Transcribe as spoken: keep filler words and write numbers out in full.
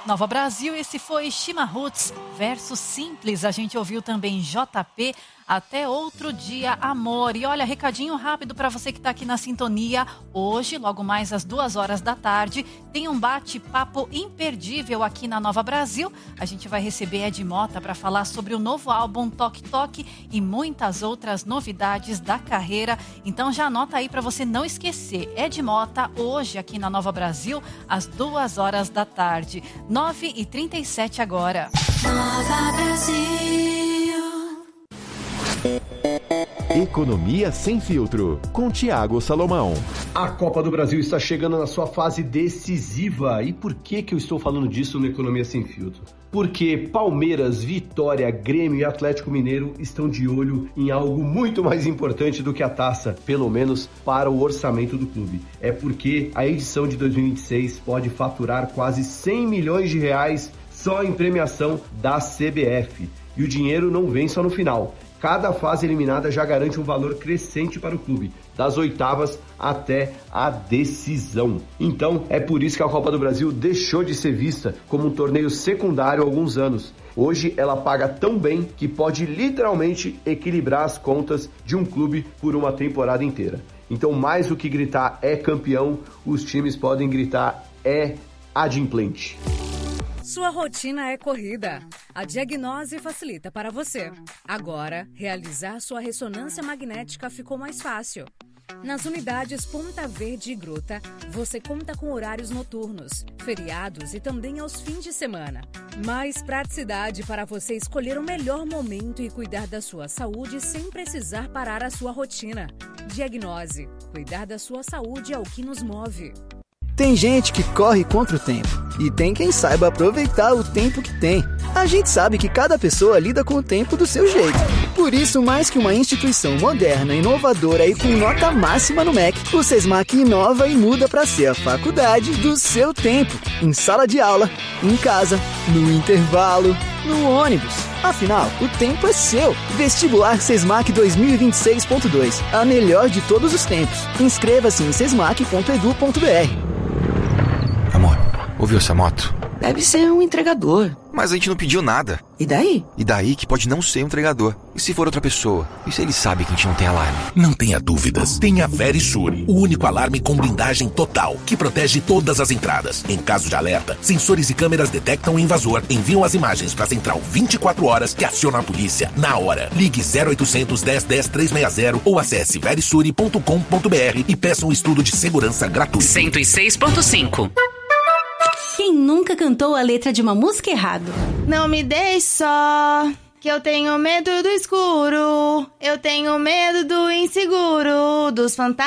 Nova Brasil, esse foi Shima Roots, verso simples. A gente ouviu também J P, Até Outro Dia, Amor. E olha, recadinho rápido para você que está aqui na sintonia. Hoje, logo mais às duas horas da tarde, tem um bate-papo imperdível aqui na Nova Brasil. A gente vai receber Ed Mota para falar sobre o novo álbum Toque Toque e muitas outras novidades da carreira. Então já anota aí para você não esquecer. Ed Mota, hoje aqui na Nova Brasil, às duas horas da tarde. nove e trinta e sete agora. Nova Brasil. Economia Sem Filtro, com Tiago Salomão. A Copa do Brasil está chegando na sua fase decisiva. E por que que eu estou falando disso no Economia Sem Filtro? Porque Palmeiras, Vitória, Grêmio e Atlético Mineiro estão de olho em algo muito mais importante do que a taça, pelo menos para o orçamento do clube. É porque a edição de dois mil e vinte e seis pode faturar quase cem milhões de reais só em premiação da C B F. E o dinheiro não vem só no final. Cada fase eliminada já garante um valor crescente para o clube, das oitavas até a decisão. Então, é por isso que a Copa do Brasil deixou de ser vista como um torneio secundário há alguns anos. Hoje, ela paga tão bem que pode literalmente equilibrar as contas de um clube por uma temporada inteira. Então, mais do que gritar é campeão, os times podem gritar é adimplente. Sua rotina é corrida. A Diagnose facilita para você. Agora, realizar sua ressonância magnética ficou mais fácil. Nas unidades Ponta Verde e Gruta, você conta com horários noturnos, feriados e também aos fins de semana. Mais praticidade para você escolher o melhor momento e cuidar da sua saúde sem precisar parar a sua rotina. Diagnose. Cuidar da sua saúde é o que nos move. Tem gente que corre contra o tempo e tem quem saiba aproveitar o tempo que tem. A gente sabe que cada pessoa lida com o tempo do seu jeito. Por isso, mais que uma instituição moderna, inovadora e com nota máxima no M E C, o SESMAC inova e muda para ser a faculdade do seu tempo. Em sala de aula, em casa, no intervalo, no ônibus. Afinal, o tempo é seu. Vestibular SESMAC dois mil e vinte e seis ponto dois. A melhor de todos os tempos. Inscreva-se em sesmac ponto edu ponto br. Amor, ouviu essa moto? Deve ser um entregador. Mas a gente não pediu nada. E daí? E daí que pode não ser um entregador. E se for outra pessoa? E se ele sabe que a gente não tem alarme? Não tenha dúvidas. Tenha Verisure, o único alarme com blindagem total, que protege todas as entradas. Em caso de alerta, sensores e câmeras detectam o invasor, enviam as imagens para a central vinte e quatro horas que aciona a polícia na hora. Ligue zero oitocentos, dez, dez, trezentos e sessenta ou acesse verisure ponto com ponto br e peça um estudo de segurança gratuito. cento e seis ponto cinco. Quem nunca cantou a letra de uma música errado? Não me deixe só, que eu tenho medo do escuro. Eu tenho medo do inseguro, dos fantasmas.